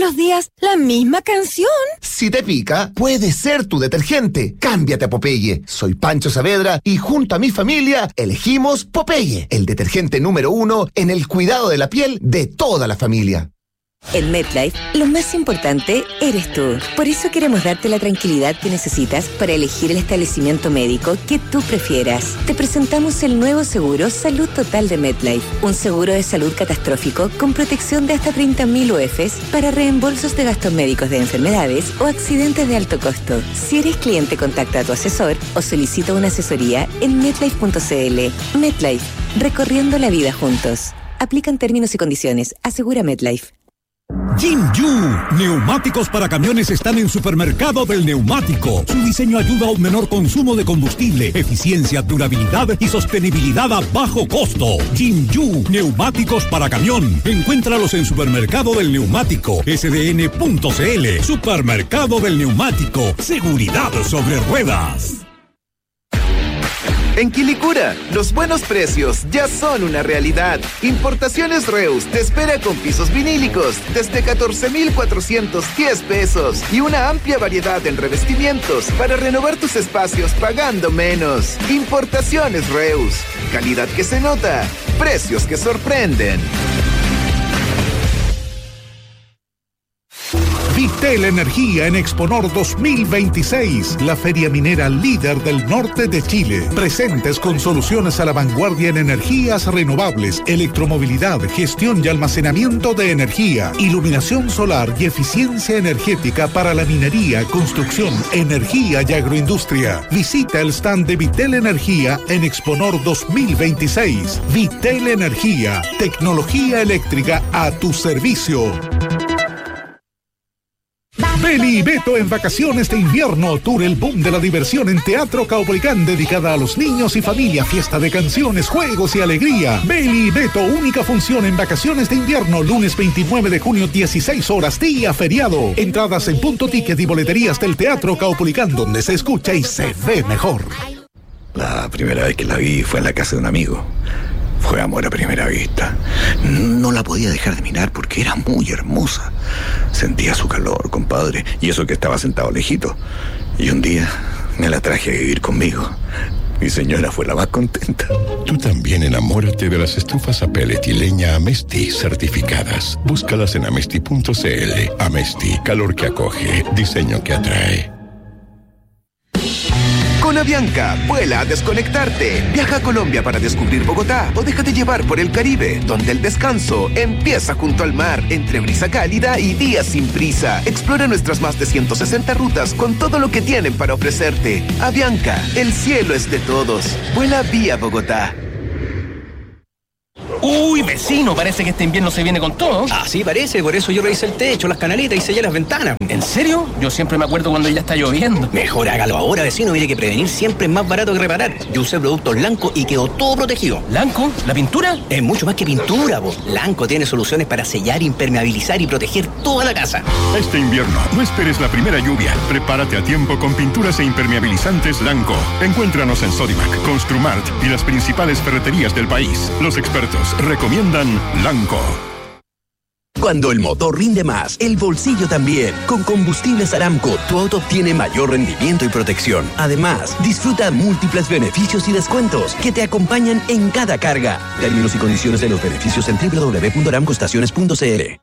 los días la misma canción. Si te pica, puede ser tu detergente. Cámbiate a Popeye. Soy Pancho Saavedra y junto a mi familia elegimos Popeye, el detergente número 1 en el cuidado de la piel de toda la familia. En MetLife, lo más importante eres tú. Por eso queremos darte la tranquilidad que necesitas para elegir el establecimiento médico que tú prefieras. Te presentamos el nuevo seguro Salud Total de MetLife, un seguro de salud catastrófico con protección de hasta 30.000 UFs para reembolsos de gastos médicos de enfermedades o accidentes de alto costo. Si eres cliente, contacta a tu asesor o solicita una asesoría en MetLife.cl. MetLife, recorriendo la vida juntos. Aplican términos y condiciones. Asegura MetLife. Jinju, neumáticos para camiones están en Supermercado del Neumático. Su diseño ayuda a un menor consumo de combustible, eficiencia, durabilidad y sostenibilidad a bajo costo. Jinju, neumáticos para camión. Encuéntralos en Supermercado del Neumático, sdn.cl. Supermercado del Neumático, seguridad sobre ruedas. En Quilicura, los buenos precios ya son una realidad. Importaciones Reus te espera con pisos vinílicos desde 14,410 pesos y una amplia variedad en revestimientos para renovar tus espacios pagando menos. Importaciones Reus, calidad que se nota, precios que sorprenden. Vitel Energía en Exponor 2026, la feria minera líder del norte de Chile. Presentes con soluciones a la vanguardia en energías renovables, electromovilidad, gestión y almacenamiento de energía, iluminación solar y eficiencia energética para la minería, construcción, energía y agroindustria. Visita el stand de Vitel Energía en Exponor 2026. Vitel Energía, tecnología eléctrica a tu servicio. Beli y Beto en vacaciones de invierno, tour el boom de la diversión en Teatro Caupolicán, dedicada a los niños y familia, fiesta de canciones, juegos y alegría. Beli y Beto, única función en vacaciones de invierno, lunes 29 de junio, 16 horas, día feriado. Entradas en Punto Ticket y boleterías del Teatro Caupolicán, donde se escucha y se ve mejor. La primera vez que la vi fue en la casa de un amigo. Fue amor a primera vista. No la podía dejar de mirar porque era muy hermosa. Sentía su calor, compadre, y eso que estaba sentado lejito. Y un día me la traje a vivir conmigo. Mi señora fue la más contenta. Tú también enamórate de las estufas a pellet y leña Amesti certificadas. Búscalas en amesti.cl. Amesti, calor que acoge, diseño que atrae. Con Avianca, vuela a desconectarte. Viaja a Colombia para descubrir Bogotá o déjate llevar por el Caribe, donde el descanso empieza junto al mar, entre brisa cálida y días sin prisa. Explora nuestras más de 160 rutas con todo lo que tienen para ofrecerte. Avianca, el cielo es de todos. Vuela vía Bogotá. Uy, vecino, parece que este invierno se viene con todo. Ah, sí, parece, por eso yo revisé el techo, las canaletas y sellé las ventanas. ¿En serio? Yo siempre me acuerdo cuando ya está lloviendo. Mejor hágalo ahora, vecino, mire que prevenir siempre es más barato que reparar. Yo usé productos Lanco y quedó todo protegido. ¿Lanco? ¿La pintura? Es mucho más que pintura, vos. Lanco tiene soluciones para sellar, impermeabilizar y proteger toda la casa. Este invierno, no esperes la primera lluvia. Prepárate a tiempo con pinturas e impermeabilizantes Lanco. Encuéntranos en Sodimac, Construmart y las principales ferreterías del país. Los expertos recomiendan Lanco. Cuando el motor rinde más, el bolsillo también. Con Combustibles Aramco, tu auto obtiene mayor rendimiento y protección. Además, disfruta múltiples beneficios y descuentos que te acompañan en cada carga. Términos y condiciones de los beneficios en www.aramcoestaciones.cl.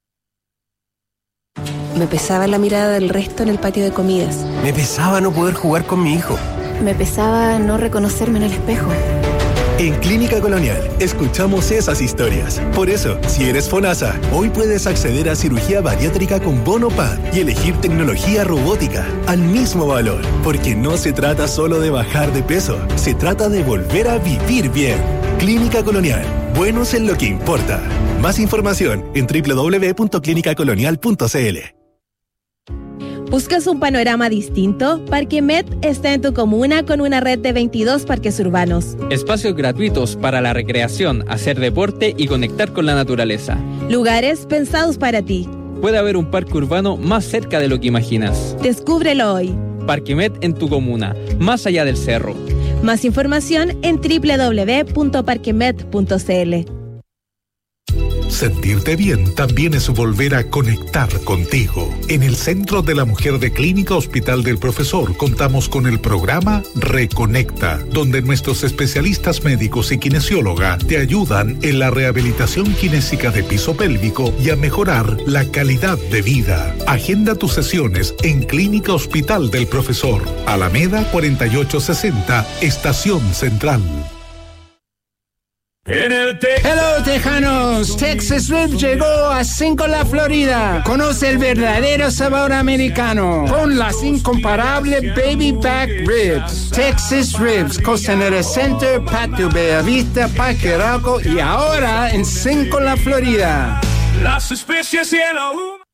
Me pesaba la mirada del resto en el patio de comidas. Me pesaba no poder jugar con mi hijo. Me pesaba no reconocerme en el espejo. En Clínica Colonial escuchamos esas historias. Por eso, si eres FONASA, hoy puedes acceder a cirugía bariátrica con bono PAD y elegir tecnología robótica al mismo valor. Porque no se trata solo de bajar de peso, se trata de volver a vivir bien. Clínica Colonial, buenos en lo que importa. Más información en www.clinicacolonial.cl. ¿Buscas un panorama distinto? Parque Met está en tu comuna con una red de 22 parques urbanos. Espacios gratuitos para la recreación, hacer deporte y conectar con la naturaleza. Lugares pensados para ti. Puede haber un parque urbano más cerca de lo que imaginas. Descúbrelo hoy. Parque Met en tu comuna, más allá del cerro. Más información en www.parquemet.cl. Sentirte bien también es volver a conectar contigo. En el Centro de la Mujer de Clínica Hospital del Profesor contamos con el programa Reconecta, donde nuestros especialistas médicos y kinesióloga te ayudan en la rehabilitación kinésica de piso pélvico y a mejorar la calidad de vida. Agenda tus sesiones en Clínica Hospital del Profesor, Alameda 4860, Estación Central. Hello, tejanos. Texas Ribs llegó a Cinco-La, Florida. Conoce el verdadero sabor americano con las incomparables Baby Back Ribs. Texas Ribs, Costanera Center, Patio Bellavista, Parque Arauco y ahora en Cinco-La, Florida. Las especies y el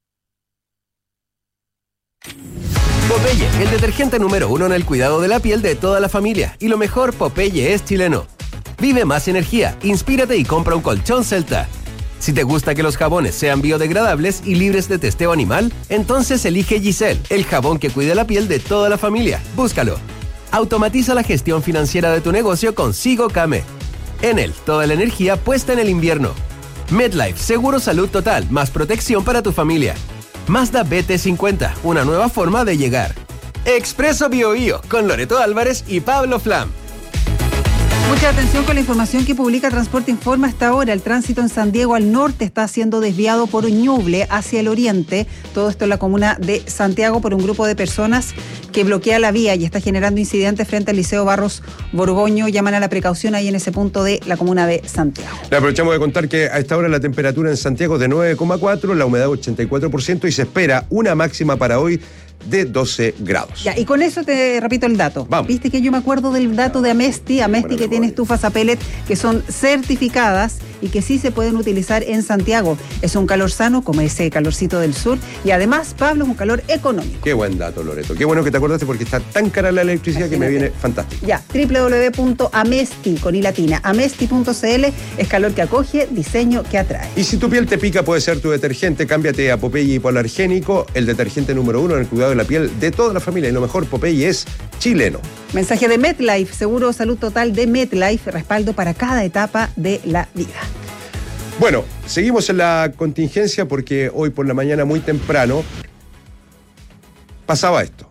Popeye, el detergente número 1 en el cuidado de la piel de toda la familia. Y lo mejor, Popeye es chileno. Vive más energía, inspírate y compra un colchón Celta. Si te gusta que los jabones sean biodegradables y libres de testeo animal, entonces elige Giselle, el jabón que cuida la piel de toda la familia. Búscalo. Automatiza la gestión financiera de tu negocio con Sigo Came. Enel, toda la energía puesta en el invierno. MedLife, seguro salud total, más protección para tu familia. Mazda BT50, una nueva forma de llegar. Expreso BioBio, con Loreto Álvarez y Pablo Flam. Mucha atención con la información que publica Transporte Informa hasta ahora. El tránsito en San Diego al norte está siendo desviado por Ñuble hacia el oriente. Todo esto en la comuna de Santiago por un grupo de personas que bloquea la vía y está generando incidentes frente al Liceo Barros Borgoño. Llaman a la precaución ahí en ese punto de la comuna de Santiago. Le aprovechamos de contar que a esta hora la temperatura en Santiago es de 9,4, la humedad 84% y se espera una máxima para hoy de 12 grados. Ya, y con eso te repito el dato. Vamos. Viste que yo me acuerdo del dato de Amesti que tiene estufas a pellet que son certificadas y que sí se pueden utilizar en Santiago. Es un calor sano, como ese calorcito del sur, y además, Pablo, es un calor económico. Qué buen dato, Loreto. Qué bueno que te acordaste porque está tan cara la electricidad. Imagínate. Que me viene fantástico. Ya, www.amesti, con i latina, amesti.cl, es calor que acoge, diseño que atrae. Y si tu piel te pica, puede ser tu detergente. Cámbiate a Popeye Hipoalergénico, el detergente número 1 en el cuidado de la piel de toda la familia. Y lo mejor, Popeye es chileno. Mensaje de MedLife, seguro salud total de MedLife, respaldo para cada etapa de la vida. Bueno, seguimos en la contingencia porque hoy por la mañana muy temprano pasaba esto.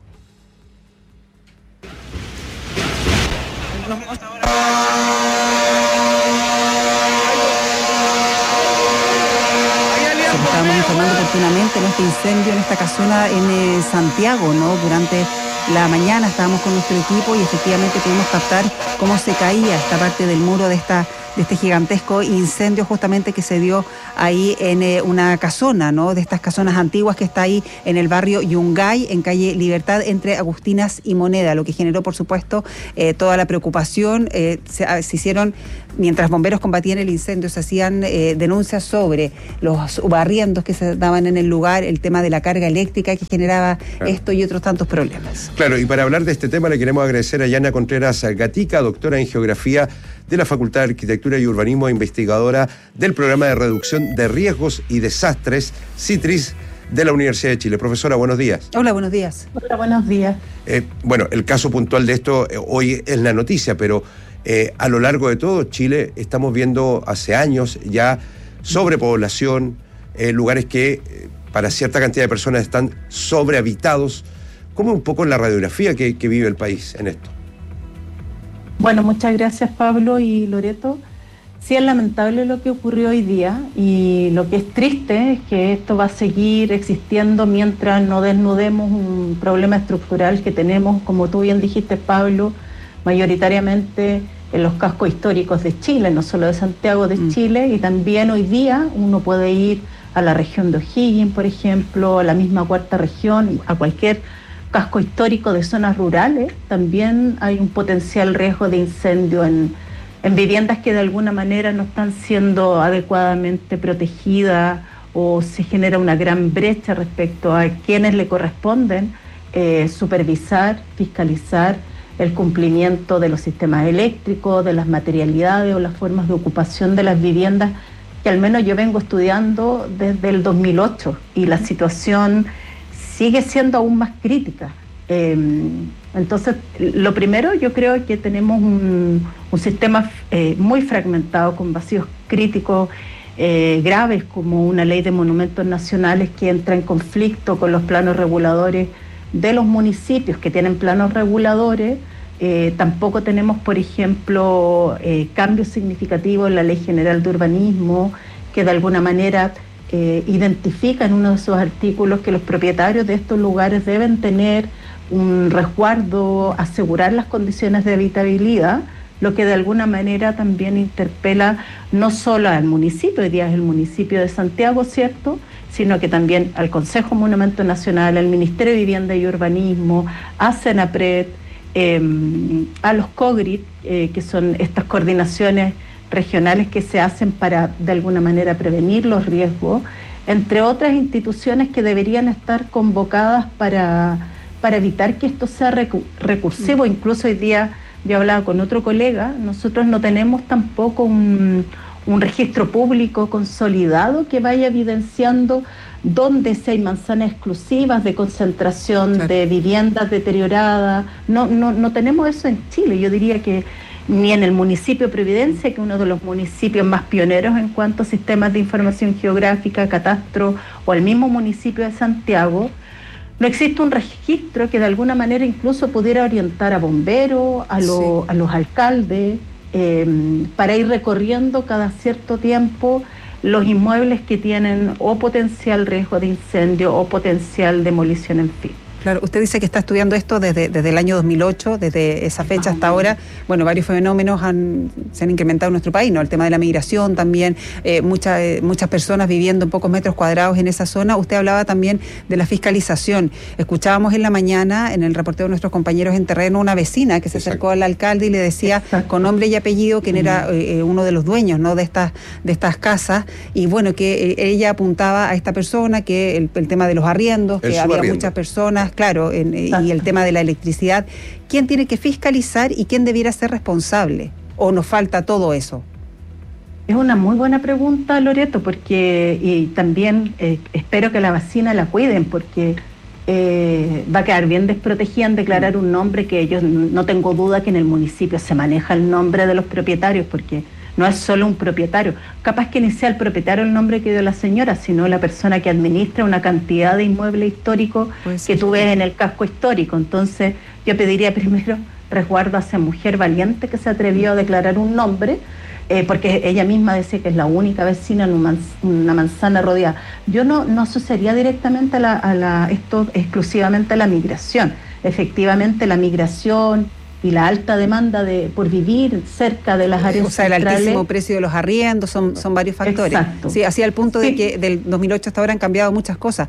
Estábamos informando oportunamente en este incendio en esta casona en Santiago, ¿no? Durante la mañana estábamos con nuestro equipo y efectivamente pudimos captar cómo se caía esta parte del muro de este gigantesco incendio justamente que se dio ahí en una casona, ¿no? De estas casonas antiguas que está ahí en el barrio Yungay, en calle Libertad, entre Agustinas y Moneda, lo que generó, por supuesto, toda la preocupación. Se hicieron, mientras bomberos combatían el incendio, se hacían denuncias sobre los barrientos que se daban en el lugar, el tema de la carga eléctrica que generaba esto y otros tantos problemas. Claro, y para hablar de este tema le queremos agradecer a Yana Contreras Gatica, doctora en Geografía de la Facultad de Arquitectura y Urbanismo e investigadora del Programa de Reducción de Riesgos y Desastres, CITRIS, de la Universidad de Chile. Profesora, buenos días. Hola, buenos días. Hola, buenos días. Bueno, el caso puntual de esto hoy es la noticia, pero a lo largo de todo Chile estamos viendo hace años ya sobrepoblación, lugares que para cierta cantidad de personas están sobrehabitados. ¿Cómo un poco la radiografía que vive el país en esto? Bueno, muchas gracias Pablo y Loreto. Sí, es lamentable lo que ocurrió hoy día y lo que es triste es que esto va a seguir existiendo mientras no desnudemos un problema estructural que tenemos, como tú bien dijiste Pablo, mayoritariamente en los cascos históricos de Chile, no solo de Santiago de Chile, y también hoy día uno puede ir a la región de O'Higgins, por ejemplo, a la misma cuarta región, a cualquier casco histórico de zonas rurales. También hay un potencial riesgo de incendio en viviendas que de alguna manera no están siendo adecuadamente protegidas o se genera una gran brecha respecto a quienes le corresponden supervisar, fiscalizar el cumplimiento de los sistemas eléctricos, de las materialidades o las formas de ocupación de las viviendas, que al menos yo vengo estudiando desde el 2008 y la situación sigue siendo aún más crítica. Entonces, lo primero, yo creo que tenemos un sistema muy fragmentado, con vacíos críticos graves como una ley de monumentos nacionales que entra en conflicto con los planos reguladores de los municipios que tienen planos reguladores. Tampoco tenemos, por ejemplo, cambios significativos en la Ley General de Urbanismo, que de alguna manera identifica en uno de esos artículos que los propietarios de estos lugares deben tener un resguardo, asegurar las condiciones de habitabilidad, lo que de alguna manera también interpela no solo al municipio, hoy día es el municipio de Santiago, ¿cierto?, sino que también al Consejo Monumento Nacional, al Ministerio de Vivienda y Urbanismo, a Senapred, a los COGRIT, que son estas coordinaciones regionales que se hacen para de alguna manera prevenir los riesgos, entre otras instituciones que deberían estar convocadas para evitar que esto sea recursivo. Incluso hoy día yo hablaba con otro colega, nosotros no tenemos tampoco un registro público consolidado que vaya evidenciando dónde si hay manzanas exclusivas de concentración, claro, de viviendas deterioradas. No tenemos eso en Chile. Yo diría que ni en el municipio de Providencia, que es uno de los municipios más pioneros en cuanto a sistemas de información geográfica, catastro, o el mismo municipio de Santiago, no existe un registro que de alguna manera incluso pudiera orientar a bomberos, a los alcaldes, para ir recorriendo cada cierto tiempo los inmuebles que tienen o potencial riesgo de incendio o potencial demolición, en fin. Claro, usted dice que está estudiando esto desde el año 2008, desde esa fecha hasta ahora. Bueno, varios fenómenos se han incrementado en nuestro país, ¿no? El tema de la migración también, muchas personas viviendo en pocos metros cuadrados en esa zona. Usted hablaba también de la fiscalización. Escuchábamos en la mañana, en el reporteo de nuestros compañeros en terreno, una vecina que se acercó al alcalde y le decía con nombre y apellido quién era uno de los dueños, ¿no?, de estas casas, y bueno, que ella apuntaba a esta persona, que el tema de los arriendos, que había muchas personas, claro, y el tema de la electricidad. ¿Quién tiene que fiscalizar y quién debiera ser responsable? ¿O nos falta todo eso? Es una muy buena pregunta, Loreto, porque y también espero que la vecina la cuiden, porque va a quedar bien desprotegida en declarar un nombre que ellos, no tengo duda que en el municipio se maneja el nombre de los propietarios, porque no es solo un propietario, capaz que ni sea el propietario el nombre que dio la señora, sino la persona que administra una cantidad de inmuebles históricos que tú ves en el casco histórico. Entonces yo pediría primero resguardo a esa mujer valiente que se atrevió a declarar un nombre, porque ella misma decía que es la única vecina en una manzana rodeada. Yo no asociaría directamente esto exclusivamente a la migración. Efectivamente la migración y la alta demanda por vivir cerca de las áreas centrales. El altísimo precio de los arriendos, son varios factores. Exacto. Sí, así al punto de que del 2008 hasta ahora han cambiado muchas cosas.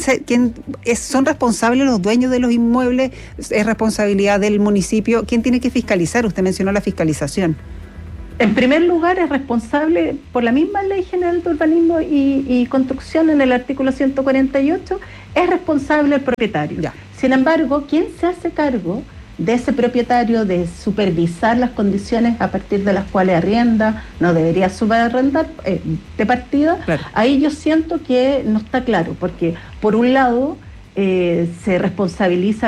¿Son responsables los dueños de los inmuebles? ¿Es responsabilidad del municipio? ¿Quién tiene que fiscalizar? Usted mencionó la fiscalización. En primer lugar, es responsable por la misma Ley General de Urbanismo y Construcción, en el artículo 148, es responsable el propietario. Ya. Sin embargo, ¿quién se hace cargo de ese propietario de supervisar las condiciones a partir de las cuales arrienda, no debería subarrendar de partida? Claro. Ahí yo siento que no está claro, porque por un lado se responsabiliza